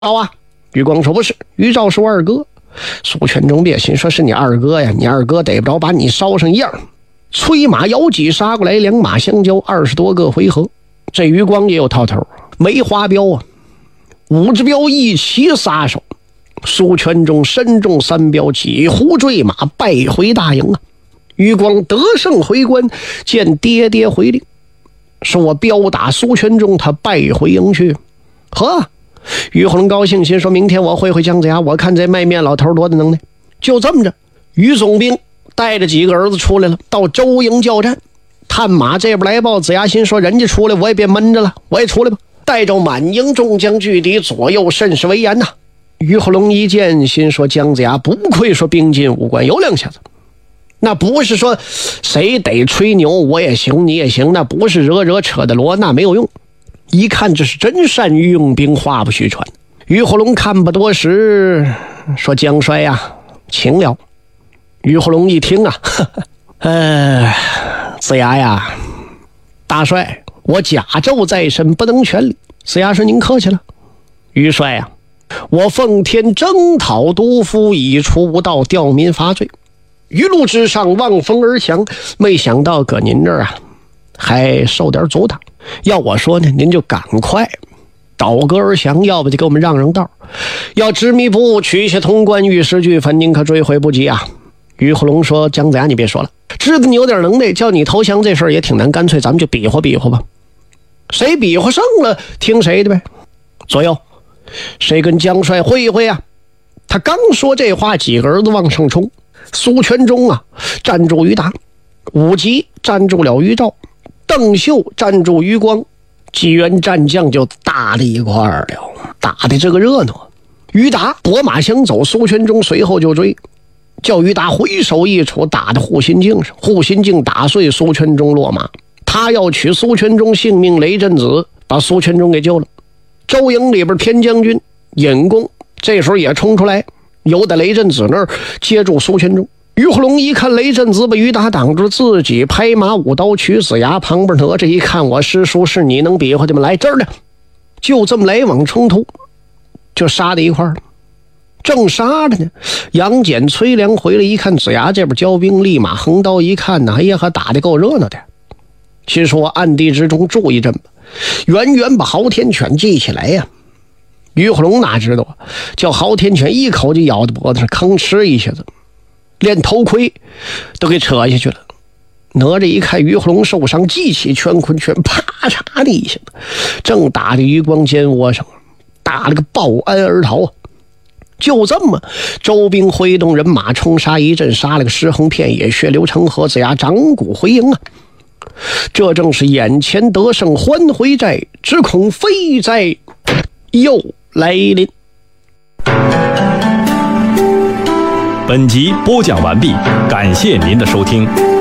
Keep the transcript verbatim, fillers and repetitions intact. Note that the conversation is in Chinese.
好啊，余光说不是，余兆是我二哥。苏全忠别心说是你二哥呀，你二哥得不着把你烧成样。催马摇戟杀过来，两马相交，二十多个回合。这余光也有套头，梅花镖啊，五只镖一齐撒手。苏全忠身中三镖，几乎坠马，败回大营啊。余光得胜回关，见爹爹回令，说我镖打苏全忠，他败回营去。呵，于洪高兴，心说明天我会回姜子牙，我看这卖面老头多的能耐。就这么着，于总兵带着几个儿子出来了，到周营交战。探马这边来报，子牙心说人家出来我也别闷着了，我也出来吧。带着满营众将拒敌，左右甚是威严呐。于洪龙一见，心说姜子牙不愧说兵进武关有两下子，那不是说谁得吹牛我也行你也行，那不是惹惹扯的锣，那没有用。一看这是真善于用兵，话不虚传。于洪龙看不多时，说姜帅呀、啊、请了。于洪龙一听啊，呵呵呃，子牙呀，大帅我甲胄在身，不能全礼。子牙说您客气了。于帅呀、啊，我奉天征讨毒夫，以除无道，吊民伐罪，一路之上望风而降，没想到搁您这儿啊还受点阻挡。要我说呢，您就赶快倒戈而降，要不就给我们让让道。要执迷不悟，取下潼关玉石俱焚，您可追回不及啊。于洪龙说姜子牙你别说了，知道你有点能耐，叫你投降这事儿也挺难，干脆咱们就比划比划吧，谁比划胜了听谁的呗。左右谁跟姜帅会一会啊？他刚说这话，几个儿子往上冲。苏全忠啊站住于达，武吉站住了于兆，邓秀站住于光，几员战将就打了一块儿了，打的这个热闹。于达拨马相走，苏全忠随后就追，叫于达回手一杵，打的护心镜上，护心镜打碎，苏全忠落马。他要取苏全忠性命，雷震子把苏全忠给救了。周营里边天将军尹公这时候也冲出来，由在雷震子那儿接住苏全忠。于洪龙一看雷震子把于达挡住，自己拍马舞刀取子牙，旁边哪吒一看我师叔是你能比划的吗？来这儿呢，就这么来往冲突，就杀在一块儿了。正杀着呢，杨戬崔良回来一看子牙这边交兵，立马横刀一看呢，哎呀，还打得够热闹的。心说暗地之中注意阵吧，远远把昊天犬记起来呀、啊。于洪龙哪知道，叫昊天犬一口就咬到脖子上，吭哧一下子连头盔都给扯下去了。哪吒一看于洪龙受伤，记起乾坤拳，啪嚓的一下子正打在余光肩窝上，打了个抱鞍而逃啊。就这么周兵挥动人马冲杀一阵，杀了个尸横遍野，血流成河，子牙掌骨回营啊。这正是眼前得胜欢回寨，只恐非灾又来临。 本集播讲完毕，感谢您的收听。